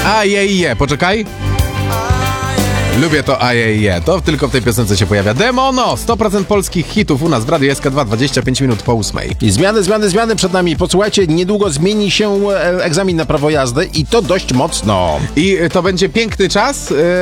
Ajeje, poczekaj. Lubię to ajeje. To tylko w tej piosence się pojawia. Demono! 100% polskich hitów u nas w Radiu SK2, 25 minut po 8. I zmiany przed nami. Posłuchajcie, niedługo zmieni się egzamin na prawo jazdy i to dość mocno. I to będzie piękny czas.